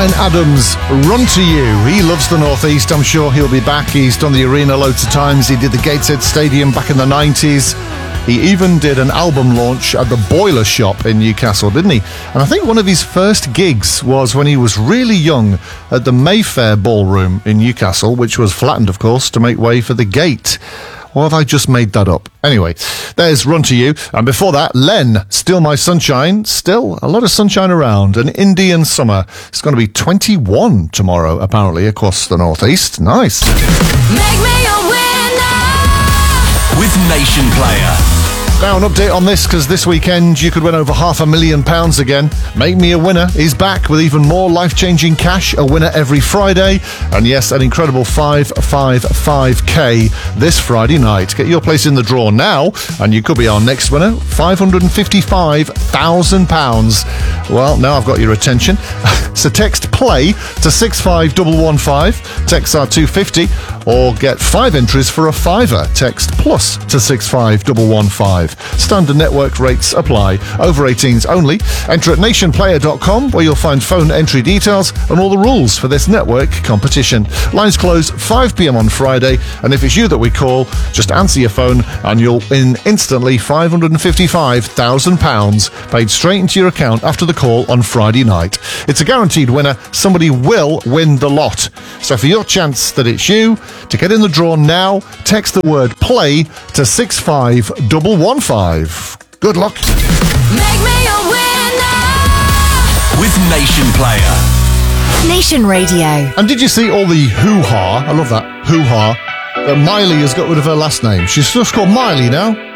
Bryan Adams, Run to You. He loves the Northeast. I'm sure he'll be back. He's done the arena loads of times. He did the Gateshead Stadium back in the 90s. He even did an album launch at the Boiler Shop in Newcastle, didn't he? And I think one of his first gigs was when he was really young at the Mayfair Ballroom in Newcastle, which was flattened, of course, to make way for the Gate. Or have I just made that up? Anyway, there's Run to You. And before that, Len, Still My Sunshine. Still a lot of sunshine around. An Indian summer. It's going to be 21 tomorrow, apparently, across the Northeast. Nice. Make me a winner with Nation Player. Now, an update on this, because this weekend you could win over £500,000 again. Make Me a Winner is back with even more life-changing cash, a winner every Friday. And yes, an incredible 555k this Friday night. Get your place in the draw now, and you could be our next winner, £555,000. Well, now I've got your attention. So text PLAY to 65115, text R250, or get 5 entries for a £5. Text PLUS to 65115. Standard network rates apply. Over 18s only. Enter at nationplayer.com, where you'll find phone entry details and all the rules for this network competition. Lines close 5 p.m. on Friday, and if it's you that we call, just answer your phone and you'll win instantly £555,000 paid straight into your account after the call on Friday night. It's a guaranteed winner. Somebody will win the lot. So for your chance that it's you, to get in the draw now, text the word PLAY to 65115. Good luck. Make me a winner with Nation Player. Nation Radio. And did you see all the hoo-ha? I love that, hoo-ha, that Miley has got rid of her last name. She's just called Miley now.